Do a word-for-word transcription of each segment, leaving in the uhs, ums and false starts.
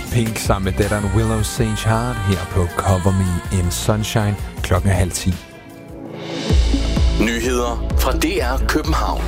Pink sammen med datteren Willow Saint Hart her på Cover Me in Sunshine klokken halv ti. Nyheder fra D R København.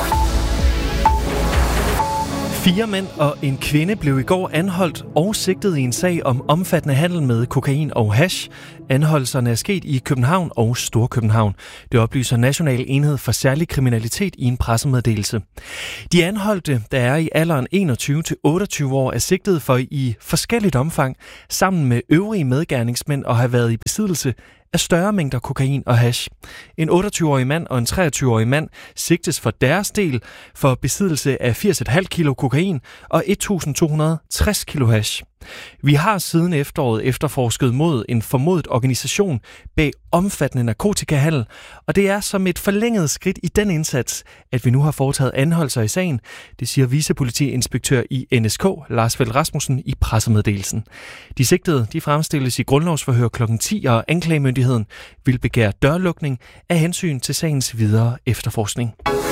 Fire mænd og en kvinde blev i går anholdt og sigtet i en sag om omfattende handel med kokain og hash. Anholdelserne er sket i København og Storkøbenhavn. Det oplyser National Enhed for Særlig Kriminalitet i en pressemeddelelse. De anholdte, der er i alderen enogtyve til otteogtyve år, er sigtet for i forskelligt omfang sammen med øvrige medgerningsmænd og har været i besiddelse af større mængder kokain og hash. En otteogtyve-årig mand og en treogtyve-årig mand sigtes for deres del for besiddelse af firs komma fem kilo kokain og et tusind to hundrede og tres kilo hash. Vi har siden efteråret efterforsket mod en formodet organisation bag omfattende narkotikahandel, og det er som et forlænget skridt i den indsats, at vi nu har foretaget anholdelser i sagen, det siger vicepolitiinspektør i N S K, Lars Feld Rasmussen, i pressemeddelelsen. De sigtede, de fremstilles i grundlovsforhør klokken ti, og anklagemyndigheden vil begære dørlukning af hensyn til sagens videre efterforskning.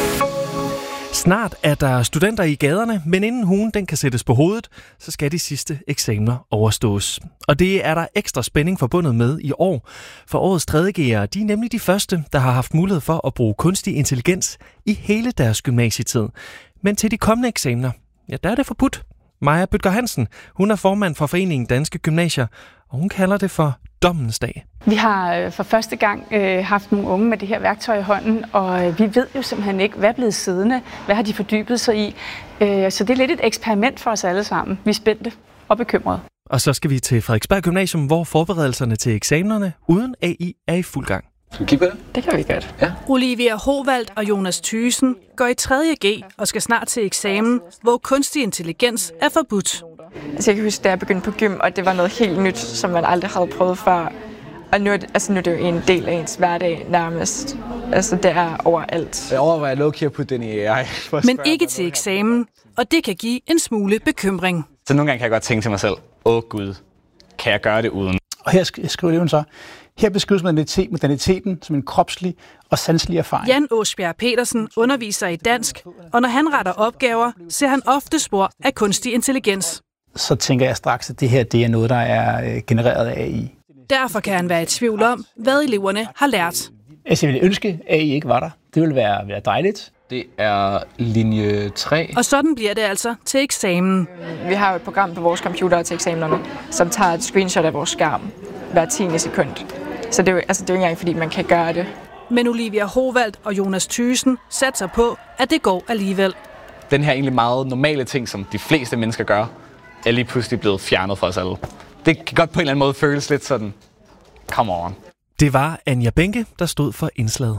Snart er der studenter i gaderne, men inden ugen den kan sættes på hovedet, så skal de sidste eksamener overstås. Og det er der ekstra spænding forbundet med i år. For årets tredje G'ere, de er nemlig de første, der har haft mulighed for at bruge kunstig intelligens i hele deres gymnasietid. Men til de kommende eksamener, ja, der er det forbudt. Maja Bødker Hansen, hun er formand for Foreningen Danske Gymnasier, og hun kalder det for dommens dag. Vi har for første gang øh, haft nogle unge med det her værktøj i hånden, og vi ved jo simpelthen ikke, hvad er blevet siddende, hvad har de fordybet sig i. Øh, så det er lidt et eksperiment for os alle sammen. Vi er spændte og bekymrede. Og så skal vi til Frederiksberg Gymnasium, hvor forberedelserne til eksamenerne uden A I er i fuld gang. Skal vi kigge på det? Det kan vi godt. Ja. Olivia Hovald og Jonas Thyssen går i tredje G og skal snart til eksamen, hvor kunstig intelligens er forbudt. Altså, jeg kan huske, da jeg begyndte på gym, og det var noget helt nyt, som man aldrig havde prøvet før. Og nu er det, altså, nu er det jo en del af ens hverdag nærmest. Altså, det er overalt. Jeg overvejer low-key at putte den i A I. Men ikke til eksamen, og det kan give en smule bekymring. Så nogle gange kan jeg godt tænke til mig selv, åh oh, gud, kan jeg gøre det uden? Og her skriver eleven så, her beskrives moderniteten som en kropslig og sanselig erfaring. Jan Åsbjerg Petersen underviser i dansk, og når han retter opgaver, ser han ofte spor af kunstig intelligens. Så tænker jeg straks, at det her det er noget, der er genereret af A I. Derfor kan han være i tvivl om, hvad eleverne har lært. Altså, jeg ville ønske, at A I ikke var der. Det ville være, være dejligt. Det er linje tre. Og sådan bliver det altså til eksamen. Vi har jo et program på vores computer til eksamenerne, som tager et screenshot af vores skærm hver tiende sekund. Så det er jo, altså, det er jo ikke engang, fordi man kan gøre det. Men Olivia Hovald og Jonas Thyssen satser på, at det går alligevel. Den her egentlig meget normale ting, som de fleste mennesker gør, er lige pludselig blevet fjernet fra os alle. Det kan godt på en eller anden måde føles lidt sådan, come on. Det var Anja Benke, der stod for indslaget.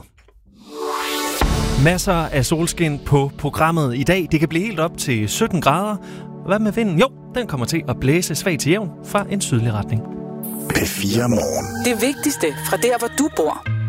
Masser af solskin på programmet i dag. Det kan blive helt op til sytten grader. Hvad med vinden? Jo, den kommer til at blæse svagt til jævn fra en sydlig retning. P fire Morgen. Det vigtigste fra der, hvor du bor.